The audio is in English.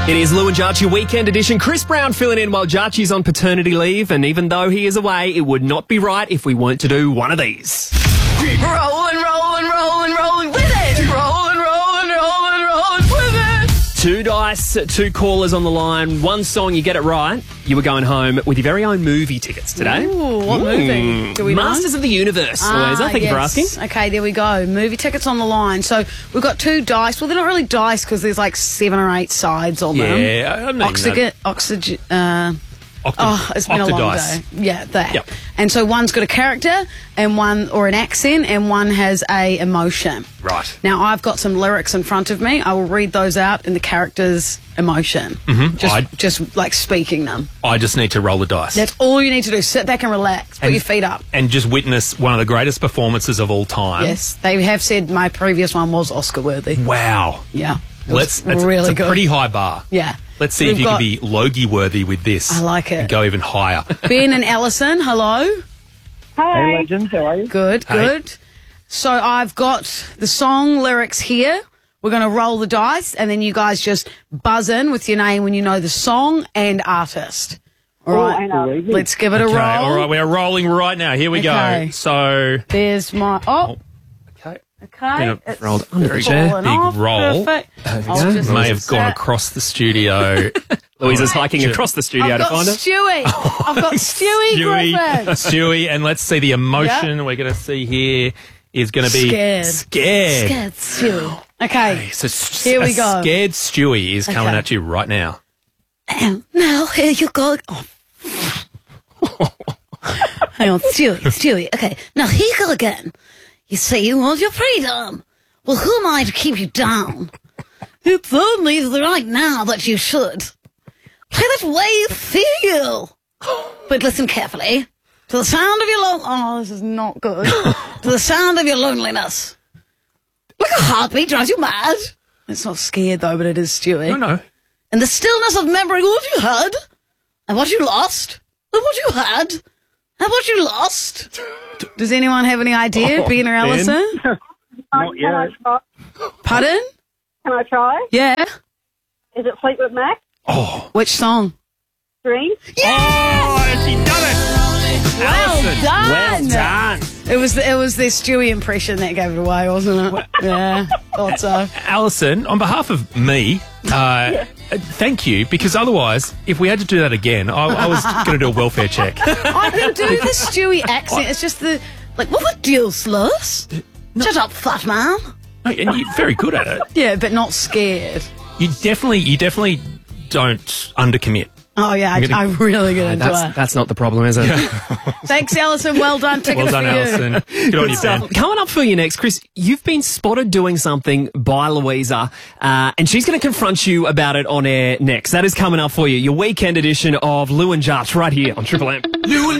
It is Lou and Jarchi Weekend Edition. Chris Brown filling in while Jarchi's on paternity leave, and even though he is away, it would not be right if we weren't to do one of these. Rolling, rolling, rolling, rolling with it. Rolling, rolling, rolling, rolling with it. 2 dice, 2 callers on the line. One song, you get it right, you were going home with your very own movie tickets today. Ooh, what movie? Do we know? Masters of the Universe, Louisa. Thank you for asking. Okay, there we go. Movie tickets on the line. So we've got 2 dice. Well, they're not really dice because there's like 7 or 8 sides on them. Yeah, I mean, Oxygen. It's been a long day. Yeah, that. Yep. And so one's got a character and one, or an accent, and one has a emotion. Right. Now, I've got some lyrics in front of me. I will read those out in the character's emotion. Mm-hmm. Just like speaking them. I just need to roll the dice. That's all you need to do. Sit back and relax. Put your feet up. And just witness one of the greatest performances of all time. Yes. They have said my previous one was Oscar-worthy. Wow. Yeah. It's really a good. pretty high bar. Yeah. Let's see if you can be Logie-worthy with this. I like it. And go even higher. Ben and Alison, hello. Hi. Hey, legends. How are you? Good, Hey. good. So I've got the song lyrics here. We're going to roll the dice, and then you guys just buzz in with your name when you know the song and artist. All right, let's give it a roll. Okay, all right, we're rolling right now. Here we Okay. go. So, There's my... okay. Okay. It's rolled under fallen there. Big off. roll. Perfect. May have gone across the studio. Louisa's hiking across the studio I've to got find her. Stewie. I've got Stewie Griffin. Stewie, and let's see the emotion we're going to see here is going to be Scared. Scared. Stewie. Okay. So Here we a go. Scared Stewie is coming Okay. at you right now. And now here you go. Oh. Hang on, Stewie. Okay, now here you go again. You say you want your freedom. Well, who am I to keep you down? It's only right now that you should. Play that way you feel. But listen carefully. To the sound of your Oh, this is not good. To the sound of your loneliness. Like a heartbeat drives you mad. It's not scared, though, but it is Stewie. No. In the stillness of memory, what you had, and what you lost, and what you had, and what you lost. Does anyone have any idea, Ben or Alison? Not yet. Pardon? Can I try? Yeah. Is it Fleetwood Mac? Which song? Dream? Oh, she done it! Alison. Done. Well done. It was the Stewie impression that gave it away, wasn't it? Yeah, thought so. Alison, on behalf of me, thank you, because otherwise, if we had to do that again, I was going to do a welfare check. I can do the Stewie accent. It's just what the deal, Slurs? Shut up, fat man. And you're very good at it. Yeah, but not scared. You definitely don't undercommit. Oh, yeah, I really get into it. That's not the problem, is it? Thanks, Alison. Well done. Tickets Well done, for you. Alison. Good on you, Ben. Coming up for you next, Chris, you've been spotted doing something by Louisa, and she's going to confront you about it on air next. That is coming up for you. Your weekend edition of Lou and Jarch right here on Triple M. Lou and